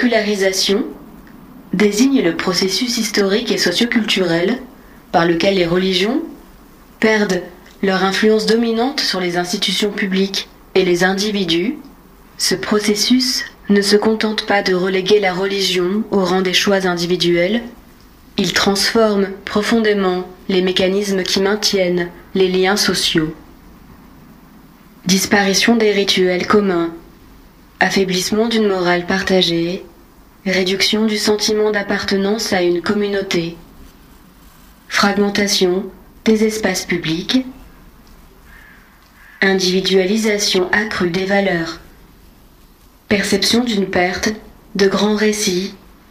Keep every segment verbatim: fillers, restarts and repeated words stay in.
sécularisation désigne le processus historique et socio-culturel par lequel les religions perdent leur influence dominante sur les institutions publiques et les individus. Ce processus ne se contente pas de reléguer la religion au rang des choix individuels, il transforme profondément les mécanismes qui maintiennent les liens sociaux. Disparition des rituels communs, affaiblissement d'une morale partagée, réduction du sentiment d'appartenance à une communauté, fragmentation des espaces publics, individualisation accrue des valeurs, perception d'une perte de grands récits.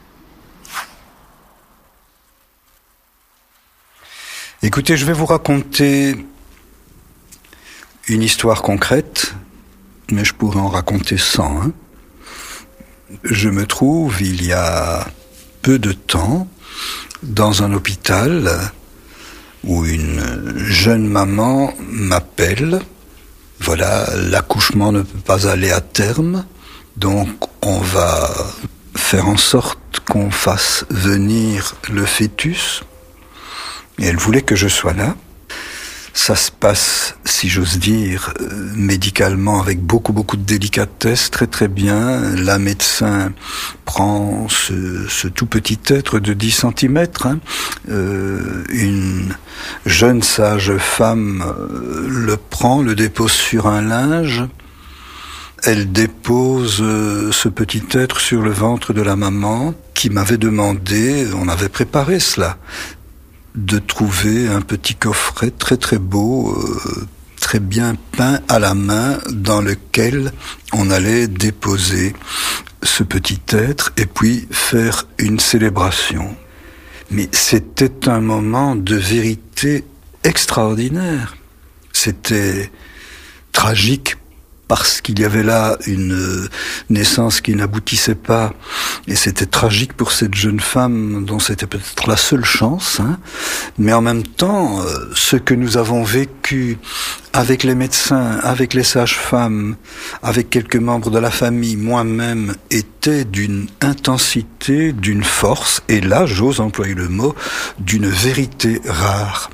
Écoutez, je vais vous raconter une histoire concrète, mais je pourrais en raconter cent. Hein. Je me trouve, il y a peu de temps, dans un hôpital où une jeune maman m'appelle. Voilà, l'accouchement ne peut pas aller à terme, donc on va faire en sorte qu'on fasse venir le fœtus. Et elle voulait que je sois là. Ça se passe, si j'ose dire, euh, médicalement avec beaucoup, beaucoup de délicatesse, très très bien. La médecin prend ce, ce tout petit être de dix centimètres. Hein. Euh, une jeune sage femme euh, le prend, le dépose sur un linge. Elle dépose euh, ce petit être sur le ventre de la maman qui m'avait demandé, on avait préparé cela, de trouver un petit coffret très très beau, euh, très bien peint à la main, dans lequel on allait déposer ce petit être et puis faire une célébration. Mais c'était un moment de vérité extraordinaire. C'était tragique parce qu'il y avait là une naissance qui n'aboutissait pas, et c'était tragique pour cette jeune femme dont c'était peut-être la seule chance, hein. Mais en même temps, ce que nous avons vécu avec les médecins, avec les sages-femmes, avec quelques membres de la famille, moi-même, était d'une intensité, d'une force, et là, j'ose employer le mot, d'une vérité rare.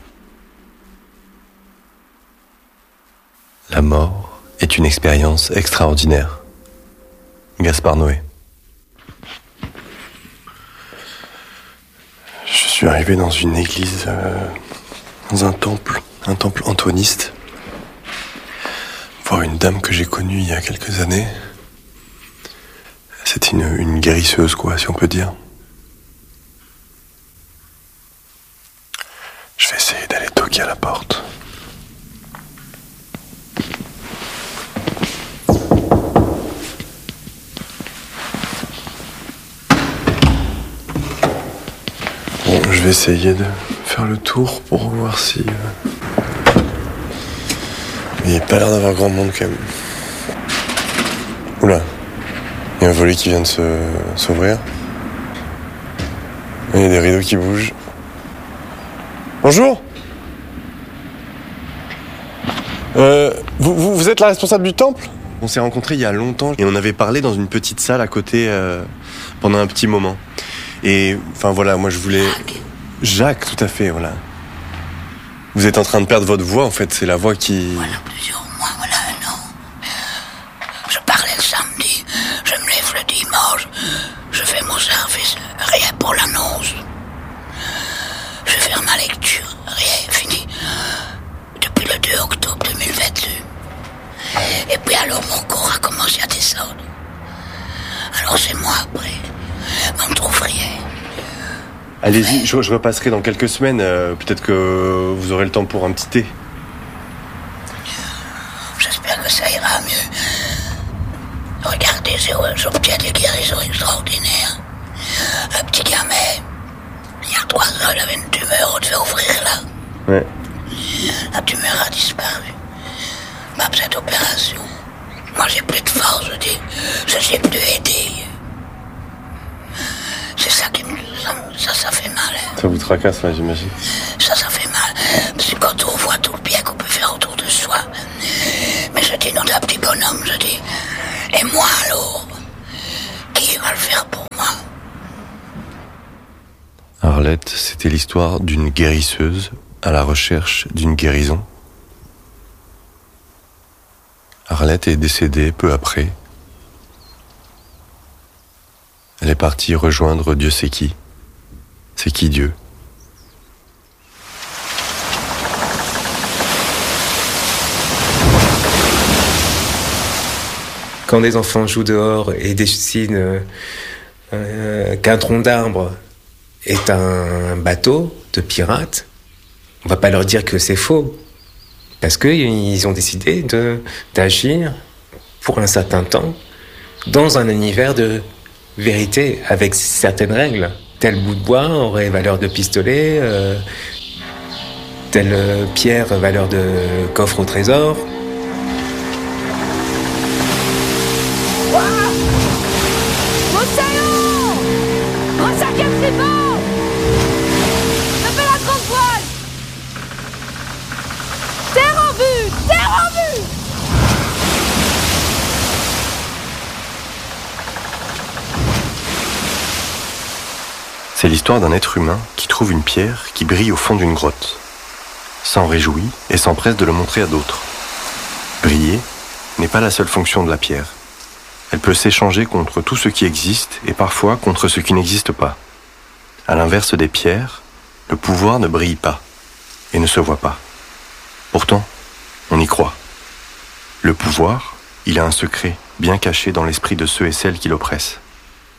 La mort est une expérience extraordinaire. Gaspard Noé. Je suis arrivé dans une église, euh, dans un temple, un temple antoiniste, voir une dame que j'ai connue il y a quelques années. C'était une, une guérisseuse, quoi, si on peut dire. Je vais essayer d'aller toquer à la porte. Je vais essayer de faire le tour pour voir si... Euh... Il n'y a pas l'air d'avoir grand monde quand même. Oula, il y a un volet qui vient de se... s'ouvrir. Il y a des rideaux qui bougent. Bonjour. euh, vous, vous, vous êtes la responsable du temple ? On s'est rencontrés il y a longtemps et on avait parlé dans une petite salle à côté euh, pendant un petit moment. Et enfin voilà, moi je voulais... Jacques, tout à fait, voilà. Vous êtes en train de perdre votre voix, en fait, c'est la voix qui... Voilà plusieurs mois, voilà un an. Je parlais le samedi, je me lève le dimanche, je fais mon service, rien pour l'annonce. Je vais faire ma lecture, rien, fini. Depuis le deux octobre deux mille vingt-deux. Et puis alors mon corps a commencé à descendre. Alors c'est moi après, on ne trouve rien. Allez-y, je, je repasserai dans quelques semaines. Euh, peut-être que vous aurez le temps pour un petit thé. J'espère que ça ira mieux. Regardez, j'obtiens des guérisons extraordinaires. Un petit gamin, il y a trois ans, il avait une tumeur, on devait ouvrir là. Ouais. La tumeur a disparu. Mais après cette opération, moi j'ai plus de force, je dis, je sais plus aider. C'est ça qui me... Ça, ça, ça fait mal. Hein. Ça vous tracasse, là, j'imagine. Ça, ça fait mal. Parce que quand on voit tout le bien qu'on peut faire autour de soi. Mais je dis, non, d'un petit bonhomme, je dis. Et moi, alors, qui va le faire pour moi ? Arlette, c'était l'histoire d'une guérisseuse à la recherche d'une guérison. Arlette est décédée peu après. Elle est partie rejoindre Dieu sait qui. C'est qui Dieu ? Quand des enfants jouent dehors et dessinent euh, euh, qu'un tronc d'arbre est un bateau de pirates, on va pas leur dire que c'est faux. Parce qu'ils ont décidé de, d'agir pour un certain temps dans un univers de vérité avec certaines règles. Tel bout de bois aurait valeur de pistolet, euh, telle pierre valeur de coffre au trésor. C'est l'histoire d'un être humain qui trouve une pierre qui brille au fond d'une grotte, s'en réjouit et s'empresse de le montrer à d'autres. Briller n'est pas la seule fonction de la pierre. Elle peut s'échanger contre tout ce qui existe et parfois contre ce qui n'existe pas. À l'inverse des pierres, le pouvoir ne brille pas et ne se voit pas. Pourtant, on y croit. Le pouvoir, il a un secret bien caché dans l'esprit de ceux et celles qui l'oppressent.